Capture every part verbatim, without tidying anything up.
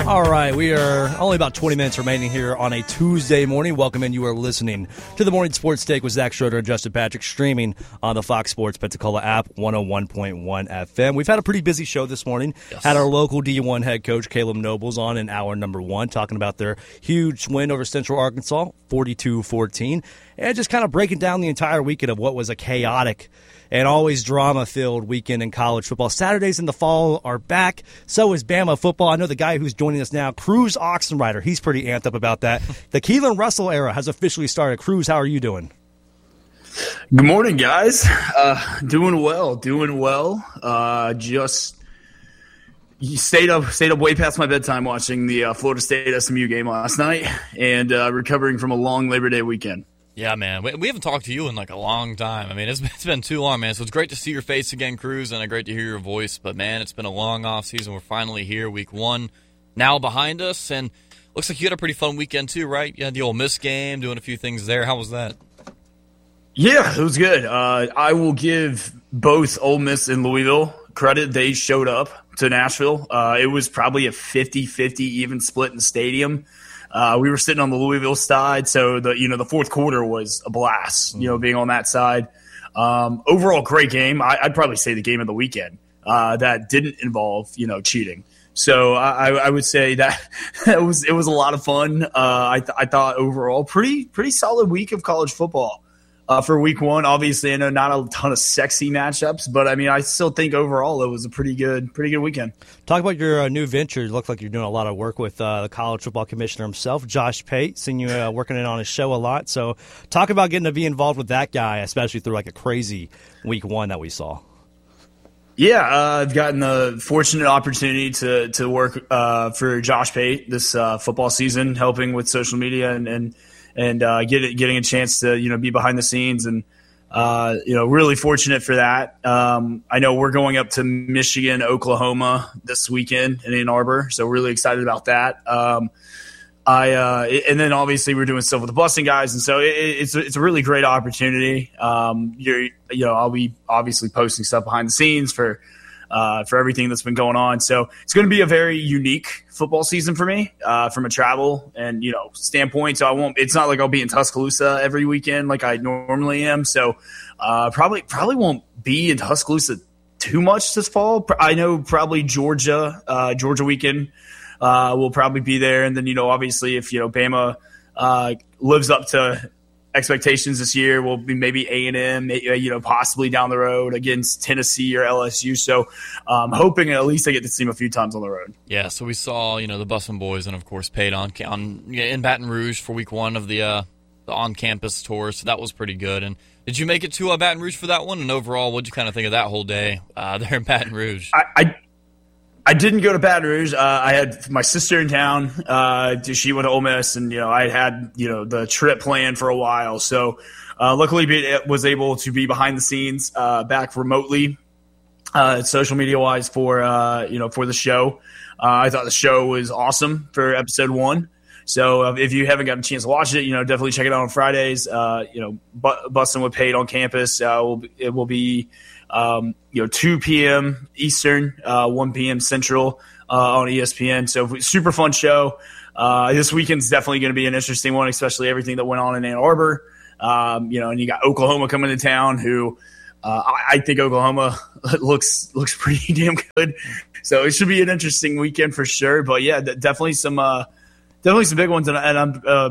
All right, we are only about twenty minutes remaining here on a Tuesday morning. Welcome in. You are listening to the Morning Sports Take with Zach Schroeder and Justin Patrick, streaming on the Fox Sports Pensacola app, one oh one point one F M. We've had a pretty busy show this morning. Yes. Had our local D one head coach, Caleb Nobles, on in hour number one, talking about their huge win over Central Arkansas, forty-two fourteen, and just kind of breaking down the entire weekend of what was a chaotic and always drama-filled weekend in college football. Saturdays in the fall are back. So is Bama football. I know the guy who's joining us now, Cruz Oxenrider. He's pretty amped up about that. The Keelan Russell era has officially started. Cruz, how are you doing? Good morning, guys. Uh, doing well, doing well. Uh, just stayed up, stayed up way past my bedtime watching the uh, Florida State S M U game last night, and uh, recovering from a long Labor Day weekend. Yeah, man. We, we haven't talked to you in like a long time. I mean, it's, it's been too long, man. So it's great to see your face again, Cruz, and great to hear your voice. But, man, it's been a long off season. We're finally here, week one, now behind us. And looks like you had a pretty fun weekend too, right? You had the Ole Miss game, doing a few things there. How was that? Yeah, it was good. Uh, I will give both Ole Miss and Louisville credit. They showed up to Nashville. Uh, it was probably a fifty-fifty even split in the stadium. Uh, we were sitting on the Louisville side, so the you know the fourth quarter was a blast. You know, being on that side. Um, overall, great game. I, I'd probably say the game of the weekend uh, that didn't involve you know cheating. So I, I would say that it was it was a lot of fun. Uh, I th- I thought overall pretty pretty solid week of college football. Uh, for week one, obviously, I know not a ton of sexy matchups, but I mean, I still think overall it was a pretty good, pretty good weekend. Talk about your uh, new venture. It looks like you're doing a lot of work with uh, the college football commissioner himself, Josh Pate. Seen you uh, working in on his show a lot. So, talk about getting to be involved with that guy, especially through like a crazy week one that we saw. Yeah, uh, I've gotten the fortunate opportunity to to work uh, for Josh Pate this uh, football season, helping with social media and. and And uh, get it, getting a chance to you know be behind the scenes and uh, you know really fortunate for that. Um, I know we're going up to Michigan, Oklahoma this weekend in Ann Arbor, so really excited about that. Um, I uh, and then obviously we're doing stuff with the busing guys, and so it, it's it's a really great opportunity. Um, you're you know I'll be obviously posting stuff behind the scenes for. Uh, for everything that's been going on. So it's going to be a very unique football season for me uh, from a travel and, you know, standpoint. So I won't, it's not like I'll be in Tuscaloosa every weekend like I normally am. So uh, probably, probably won't be in Tuscaloosa too much this fall. I know probably Georgia, uh, Georgia weekend uh, will probably be there. And then, you know, obviously if, you know, Bama uh, lives up to expectations this year, will be maybe A and M, you know, possibly down the road against Tennessee or L S U. So um, hoping at least I get to see them a few times on the road. Yeah, so we saw, you know, the Bussin' Boys and, of course, Pate on, on in Baton Rouge for week one of the, uh, the on-campus tour. So that was pretty good. And did you make it to uh, Baton Rouge for that one? And overall, what did you kind of think of that whole day uh, there in Baton Rouge? I, I I didn't go to Baton Rouge. Uh, I had my sister in town. Uh, she went to Ole Miss, and you know I had you know the trip planned for a while. So uh, luckily, I was able to be behind the scenes, uh, back remotely, uh, social media wise for uh, you know for the show. Uh, I thought the show was awesome for episode one. So uh, if you haven't got a chance to watch it, you know definitely check it out on Fridays. Uh, you know, bu- Bussin' with Pate on campus. Uh, will be, it will be. Um, you know, two p.m. Eastern, uh, one p.m. Central uh, on E S P N. So super fun show. Uh, this weekend's definitely going to be an interesting one, especially everything that went on in Ann Arbor. Um, you know, and you got Oklahoma coming to town, who uh, I, I think Oklahoma looks looks pretty damn good. So it should be an interesting weekend for sure. But yeah, definitely some uh, definitely some big ones, and, and I'm. Uh,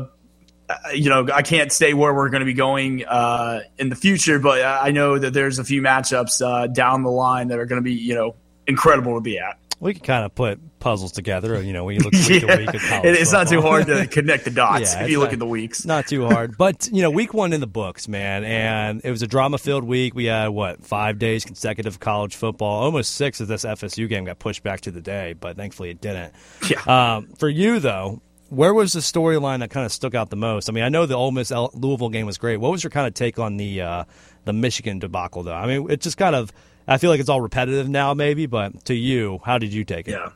You know, I can't say where we're going to be going uh, in the future, but I know that there's a few matchups uh, down the line that are going to be, you know, incredible to be at. We can kind of put puzzles together, you know, when you look week yeah. to week at college It's football. not too hard to connect the dots yeah, if you not, look at the weeks. Not too hard. But, you know, week one in the books, man, and it was a drama-filled week. We had, what, five days consecutive college football. Almost six of this F S U game got pushed back to the day, but thankfully it didn't. Yeah. Um, for you, though, where was the storyline that kind of stuck out the most? I mean, I know the Ole Miss Louisville game was great. What was your kind of take on the uh, the Michigan debacle, though? I mean, it just kind of – I feel like it's all repetitive now maybe, but to you, how did you take it? Yeah.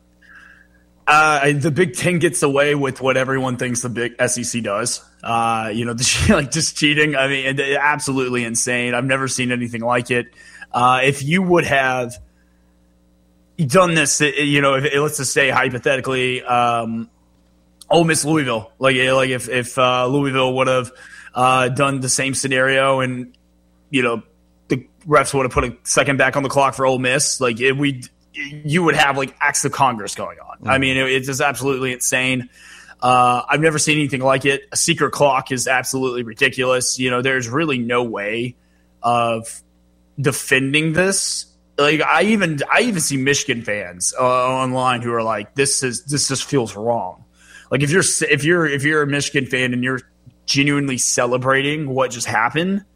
Uh, the Big Ten gets away with what everyone thinks the big S E C does. Uh, you know, the, like just cheating. I mean, it, absolutely insane. I've never seen anything like it. Uh, if you would have done this, you know, if, let's just say hypothetically, um, Ole Miss Louisville, like like if if uh, Louisville would have uh, done the same scenario, and you know the refs would have put a second back on the clock for Ole Miss, like it, we you would have like acts of Congress going on. Mm-hmm. I mean, it, it's just absolutely insane. Uh, I've never seen anything like it. A secret clock is absolutely ridiculous. You know, there's really no way of defending this. Like I even I even see Michigan fans uh, online who are like, "This is this just feels wrong." Like if you're if you're if you're a Michigan fan and you're genuinely celebrating what just happened,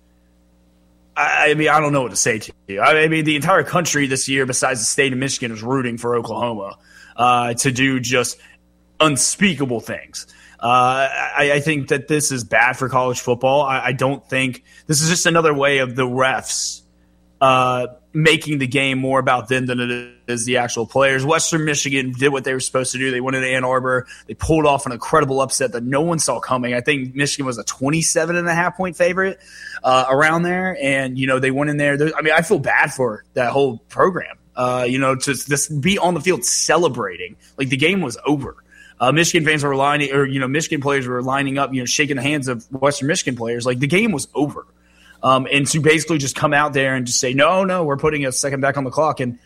I, I mean I don't know what to say to you. I mean the entire country this year, besides the state of Michigan, is rooting for Oklahoma uh, to do just unspeakable things. Uh, I, I think that this is bad for college football. I, I don't think this is just another way of the refs uh, making the game more about them than it is the actual players. Western Michigan did what they were supposed to do. They went into Ann Arbor. They pulled off an incredible upset that no one saw coming. I think Michigan was a twenty-seven and a half point favorite uh, around there. And, you know, they went in there. I mean, I feel bad for that whole program, uh, you know, to just be on the field celebrating. Like the game was over. Uh, Michigan fans were lining, or, you know, Michigan players were lining up, you know, shaking the hands of Western Michigan players. Like the game was over. Um, and to basically just come out there and just say, no, no, we're putting a second back on the clock. And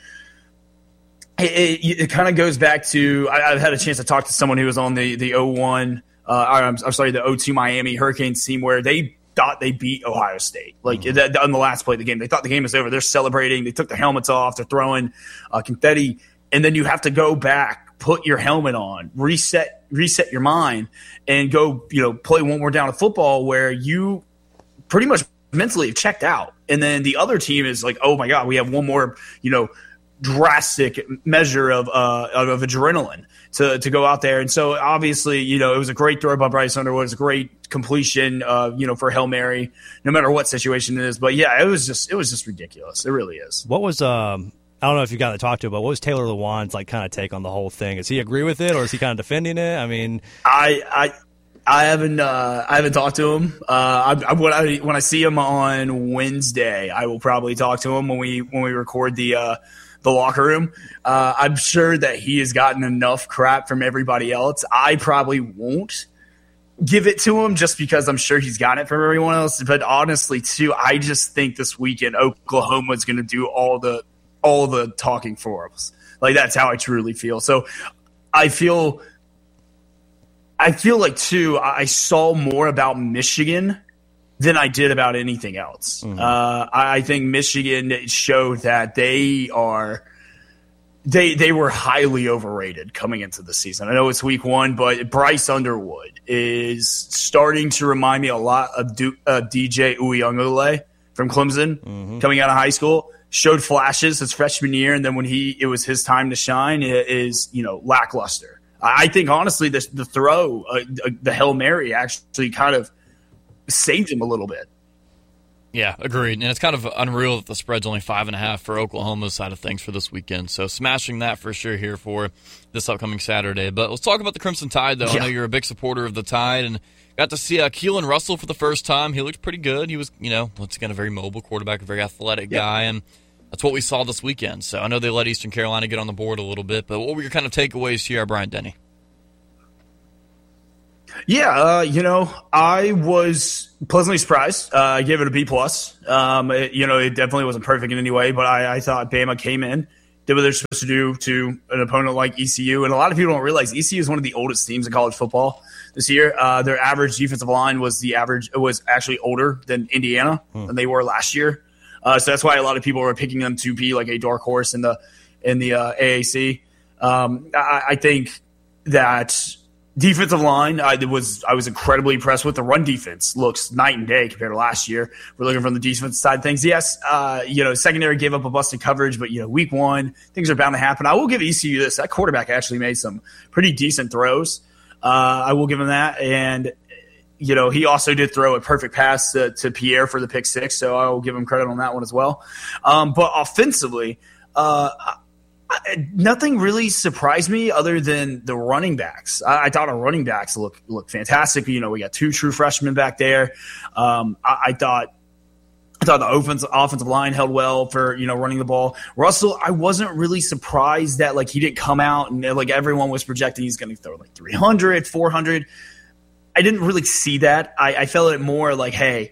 it, it, it kind of goes back to, I, I've had a chance to talk to someone who was on the, the oh one, uh, I'm, I'm sorry, the oh two Miami Hurricanes team where they thought they beat Ohio State. Like mm-hmm. that, on the last play of the game, they thought the game was over. They're celebrating. They took their helmets off. They're throwing uh, confetti. And then you have to go back, put your helmet on, reset, reset your mind, and go, you know, play one more down of football where you pretty much mentally checked out. And then the other team is like, oh my God, we have one more, you know, drastic measure of uh, of adrenaline to to go out there. And so obviously, you know, it was a great throw by Bryce Underwood. It was a great completion, uh, you know, for Hail Mary, no matter what situation it is. But yeah, it was just it was just ridiculous. It really is. What was um I don't know if you got to talk to, but what was Taylor Lewan's like kind of take on the whole thing? Does he agree with it, or is he kind of defending it? I mean, I I. I haven't. Uh, I haven't talked to him. Uh, I, I, when I when I see him on Wednesday, I will probably talk to him when we when we record the uh, the locker room. Uh, I'm sure that he has gotten enough crap from everybody else. I probably won't give it to him just because I'm sure he's gotten it from everyone else. But honestly, too, I just think this weekend Oklahoma's going to do all the all the talking for us. Like that's how I truly feel. So I feel. I feel like, too, I saw more about Michigan than I did about anything else. Mm-hmm. Uh, I think Michigan showed that they are they they were highly overrated coming into the season. I know it's week one, but Bryce Underwood is starting to remind me a lot of du- uh, D J Uiagalelei from Clemson mm-hmm. coming out of high school. Showed flashes his freshman year, and then when he it was his time to shine, it is you know lackluster. I think, honestly, the, the throw, uh, the Hail Mary, actually kind of saved him a little bit. Yeah, agreed. And it's kind of unreal that the spread's only five and a half for Oklahoma's side of things for this weekend. So smashing that for sure here for this upcoming Saturday. But let's talk about the Crimson Tide, though. Yeah. I know you're a big supporter of the Tide, and got to see uh, Keelan Russell for the first time. He looked pretty good. He was, you know, once again, a very mobile quarterback, a very athletic yeah. guy, and that's what we saw this weekend. So I know they let Eastern Carolina get on the board a little bit, but what were your kind of takeaways here, Brian Denny? Yeah, uh, you know, I was pleasantly surprised. Uh, I gave it a B plus. Um, it, you know, it definitely wasn't perfect in any way, but I, I thought Bama came in, did what they're supposed to do to an opponent like E C U. And a lot of people don't realize E C U is one of the oldest teams in college football this year. Uh, their average defensive line was the average was actually older than Indiana hmm. than they were last year. Uh, so that's why a lot of people were picking them to be like a dark horse in the in the uh, A A C. Um, I, I think that defensive line, I was I was incredibly impressed with. The run defense looks night and day compared to last year. We're looking from the defense side of things. Yes, uh, you know, secondary gave up a busted coverage, but you know, week one things are bound to happen. I will give E C U this: that quarterback actually made some pretty decent throws. Uh, I will give him that, and you know, he also did throw a perfect pass to, to Pierre for the pick six, so I will give him credit on that one as well. Um, but offensively, uh, I, nothing really surprised me other than the running backs. I, I thought our running backs look look fantastic. You know, we got two true freshmen back there. Um, I, I thought I thought the offensive offensive line held well for, you know, running the ball. Russell, I wasn't really surprised that, like, he didn't come out and, like, everyone was projecting he's going to throw, like, three hundred, four hundred. I didn't really see that. I, I felt it more like, hey,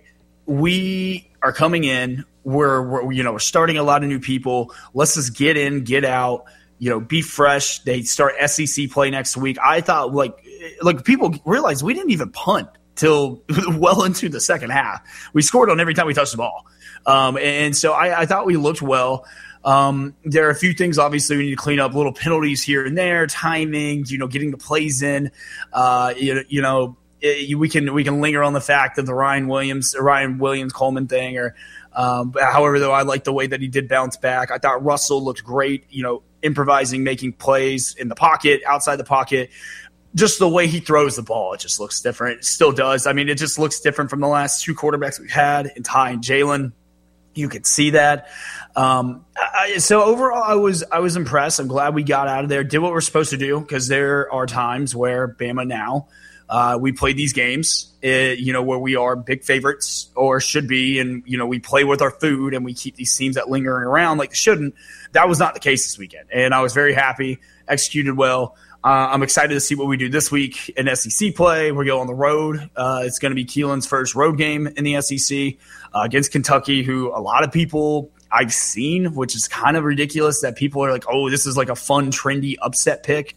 we are coming in. We're, we're, you know, we're starting a lot of new people. Let's just get in, get out, you know, be fresh. They start S E C play next week. I thought, like, like people realized we didn't even punt till well into the second half. We scored on every time we touched the ball. Um, and so I, I thought we looked well. Um, there are a few things, obviously, we need to clean up, little penalties here and there, timing, you know, getting the plays in. Uh, you, you know, it, we can we can linger on the fact of the Ryan Williams, Ryan Williams Coleman thing. Or, um, however, though, I like the way that he did bounce back. I thought Russell looked great, you know, improvising, making plays in the pocket, outside the pocket. Just the way he throws the ball, it just looks different. It still does. I mean, it just looks different from the last two quarterbacks we've had, in Ty and Jalen. You could see that. Um, I, so overall, I was I was impressed. I'm glad we got out of there, did what we're supposed to do, because there are times where Bama now, uh, we play these games, uh, you know, where we are big favorites or should be, and, you know, we play with our food and we keep these teams that lingering around like they shouldn't. That was not the case this weekend, and I was very happy, executed well. Uh, I'm excited to see what we do this week in S E C play. We go on the road. Uh, it's going to be Keelan's first road game in the S E C uh, against Kentucky, who a lot of people I've seen, which is kind of ridiculous that people are like, oh, this is like a fun, trendy upset pick.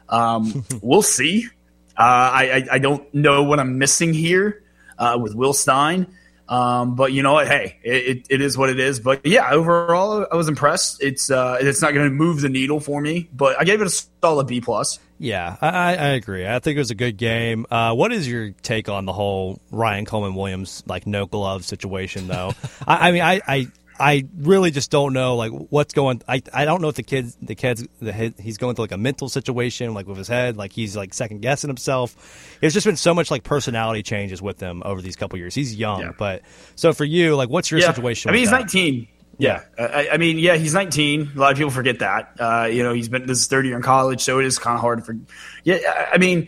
Um, we'll see. Uh, I, I, I don't know what I'm missing here uh, with Will Stein. Um, but you know what? Hey, it, it is what it is. But yeah, overall, I was impressed. It's uh, it's not going to move the needle for me, but I gave it a solid B plus. Yeah, I, I agree. I think it was a good game. Uh, what is your take on the whole Ryan Coleman Williams like no glove situation, though? I, I mean, I, I I really just don't know like what's going. I I don't know if the kids the kids the he's going through like a mental situation like with his head, like he's like second guessing himself. There's just been so much like personality changes with him over these couple years. He's young, yeah. but so for you, like, what's your yeah. situation? I mean, with he's that? nineteen. Yeah, I, I mean, yeah, he's nineteen. A lot of people forget that. Uh, you know, he's been this is third year in college, so it is kind of hard for. Yeah, I mean.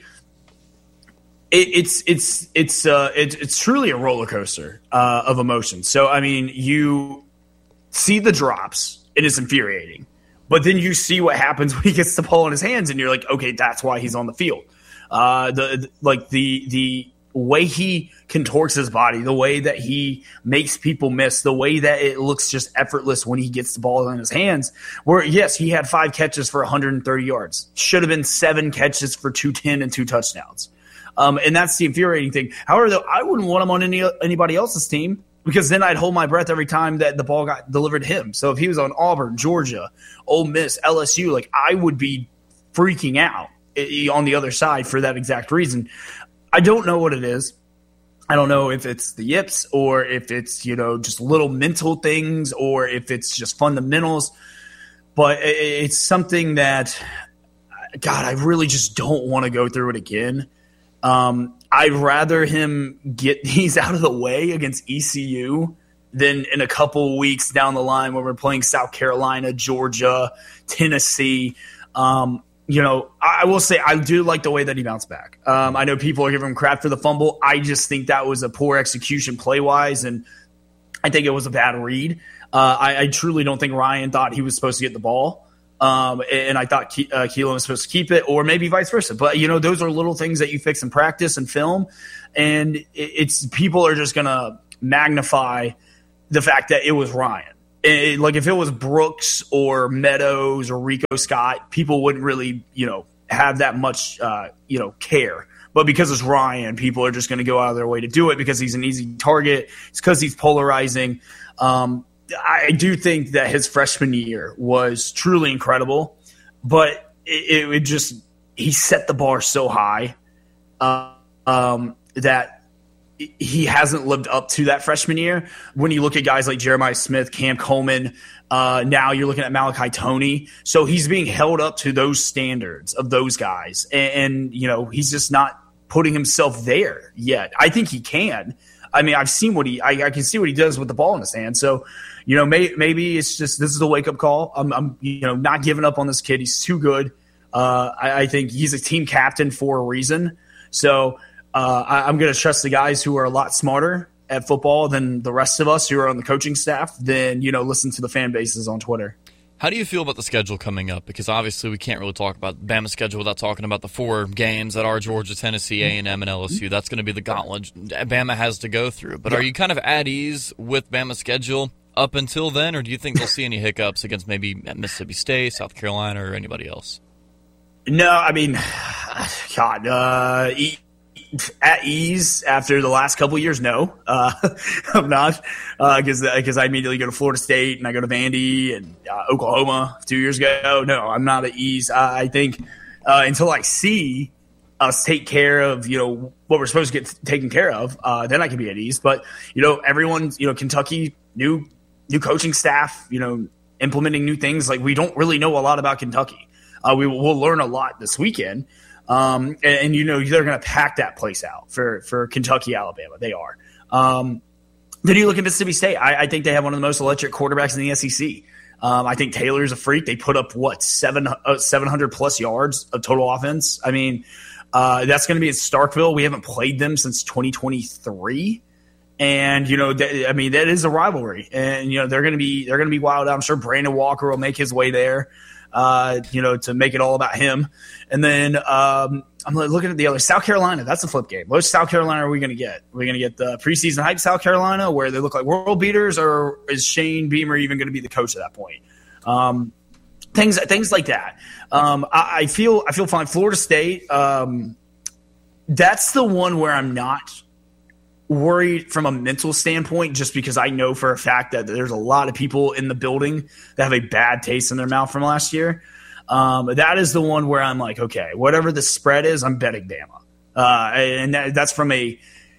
It, it's it's it's uh it, it's truly a roller coaster uh, of emotions. So I mean, you see the drops, it is infuriating, but then you see what happens when he gets the ball in his hands, and you're like, okay, that's why he's on the field. Uh, the, the like the the way he contorts his body, the way that he makes people miss, the way that it looks just effortless when he gets the ball in his hands. Where yes, he had five catches for one hundred thirty yards, should have been seven catches for two ten and two touchdowns. Um, and that's the infuriating thing. However, though, I wouldn't want him on any anybody else's team because then I'd hold my breath every time that the ball got delivered to him. So if he was on Auburn, Georgia, Ole Miss, L S U, like I would be freaking out on the other side for that exact reason. I don't know what it is. I don't know if it's the yips or if it's, you know, just little mental things or if it's just fundamentals. But it's something that, God, I really just don't want to go through it again. Um, I'd rather him get these out of the way against E C U than in a couple weeks down the line when we're playing South Carolina, Georgia, Tennessee. Um, you know, I will say I do like the way that he bounced back. Um, I know people are giving him crap for the fumble. I just think that was a poor execution play-wise, and I think it was a bad read. Uh, I, I truly don't think Ryan thought he was supposed to get the ball. Um, and I thought Ke- uh, Keelan was supposed to keep it, or maybe vice versa. But, you know, those are little things that you fix in practice and film. And it, it's people are just going to magnify the fact that it was Ryan. It, like if it was Brooks or Meadows or Rico Scott, people wouldn't really, you know, have that much, uh, you know, care. But because it's Ryan, people are just going to go out of their way to do it because he's an easy target. It's because he's polarizing. Um, I do think that his freshman year was truly incredible, but it, it just he set the bar so high uh, um, that he hasn't lived up to that freshman year. When you look at guys like Jeremiah Smith, Cam Coleman, uh, now you're looking at Malachi Toney. So he's being held up to those standards of those guys, and, and you know he's just not putting himself there yet. I think he can. I mean, I've seen what he I, I can see what he does with the ball in his hand. So, you know, may, maybe it's just this is a wake up call. I'm, I'm, you know, not giving up on this kid. He's too good. Uh, I, I think he's a team captain for a reason. So uh, I, I'm going to trust the guys who are a lot smarter at football than the rest of us who are on the coaching staff, then, you know, listen to the fan bases on Twitter. How do you feel about the schedule coming up? Because obviously we can't really talk about Bama's schedule without talking about the four games that are Georgia, Tennessee, A and M, and L S U. That's going to be the gauntlet Bama has to go through. But yeah. are you kind of at ease with Bama's schedule up until then, or do you think they'll see any hiccups against maybe Mississippi State, South Carolina, or anybody else? No, I mean, God, uh, e- at ease after the last couple of years, no. Uh, I'm not, because uh, because I immediately go to Florida State and I go to Vandy and uh, Oklahoma two years ago. No, I'm not at ease. I, I think uh, until I see us take care of, you know, what we're supposed to get taken care of, uh, then I can be at ease. But, you know, everyone's, you know, Kentucky, new new coaching staff, you know, implementing new things. Like, we don't really know a lot about Kentucky. Uh, we will learn a lot this weekend. Um, and, and, you know, they're going to pack that place out for, for Kentucky, Alabama. They are. Um, then you look at Mississippi State. I, I think they have one of the most electric quarterbacks in the S E C. Um, I think Taylor's a freak. They put up, what, seven, uh, seven hundred plus yards of total offense. I mean, uh, that's going to be at Starkville. We haven't played them since twenty twenty-three. And, you know, th- I mean, that is a rivalry. And, you know, they're going to be, they're going to be wild. I'm sure Brandon Walker will make his way there. Uh, you know, to make it all about him. And then um, I'm looking at the other. South Carolina, that's a flip game. Which South Carolina are we going to get? Are we going to get the preseason hype South Carolina where they look like world beaters, or is Shane Beamer even going to be the coach at that point? Um, things things like that. Um, I, I feel I feel fine. Florida State, um, that's the one where I'm not worried from a mental standpoint, just because I know for a fact that there's a lot of people in the building that have a bad taste in their mouth from last year. Um, that is the one where I'm like, okay, whatever the spread is, I'm betting Bama. Uh, and that, that's from a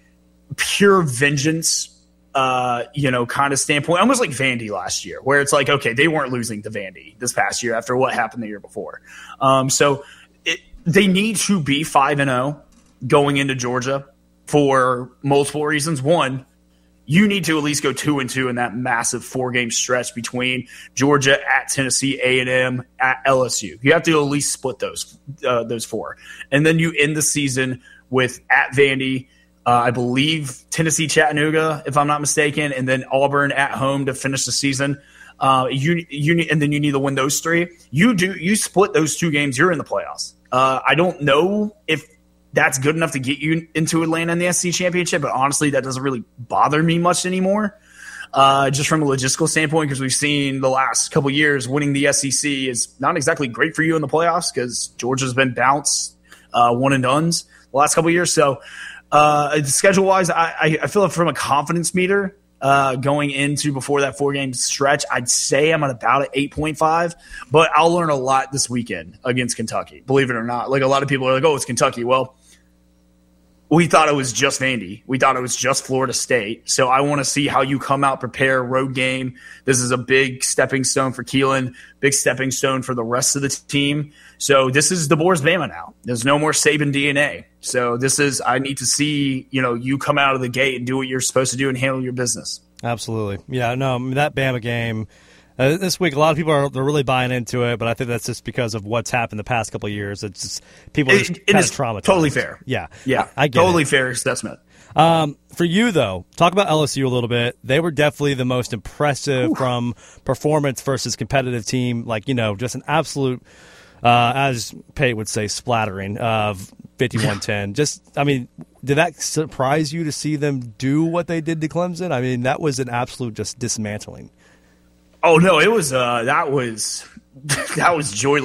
pure vengeance, uh, you know, kind of standpoint, almost like Vandy last year, where it's like, okay, they weren't losing to Vandy this past year after what happened the year before. Um, so it, they need to be five and oh going into Georgia, for multiple reasons. One, you need to at least go two and two in that massive four game stretch between Georgia, at Tennessee, A and M, at L S U. You have to at least split those uh, those four, and then you end the season with at Vandy, uh, I believe Tennessee, Chattanooga, if I'm not mistaken, and then Auburn at home to finish the season. Uh, you you and then you need to win those three. You do you split those two games, you're in the playoffs. Uh, I don't know if that's good enough to get you into Atlanta in the S E C championship, but honestly, that doesn't really bother me much anymore. Uh, just from a logistical standpoint, because we've seen the last couple of years winning the S E C is not exactly great for you in the playoffs, because Georgia's been bounced uh, one and dones the last couple of years. So uh, schedule wise, I, I feel like from a confidence meter uh, going into before that four game stretch, I'd say I'm at about an eight point five, but I'll learn a lot this weekend against Kentucky, believe it or not. Like, a lot of people are like, oh, it's Kentucky. Well, we thought it was just Vandy. We thought it was just Florida State. So I want to see how you come out, prepare, road game. This is a big stepping stone for Keelan, big stepping stone for the rest of the team. So this is the Boers Bama now. There's no more Saban D N A. So this is, I need to see, you know, you come out of the gate and do what you're supposed to do and handle your business. Absolutely. Yeah, no, I mean, that Bama game uh, this week, a lot of people are they're really buying into it, but I think that's just because of what's happened the past couple of years. It's just people are it, just it kind is of traumatized. Totally fair. Yeah, yeah, I, I get totally it. fair assessment. Um, for you though, talk about L S U a little bit. They were definitely the most impressive Ooh. from performance versus competitive team. Like, you know, just an absolute, uh, as Pate would say, splattering of fifty-one ten. Just, I mean, did that surprise you to see them do what they did to Clemson? I mean, that was an absolute just dismantling. Oh no, it was uh, that was that was joy.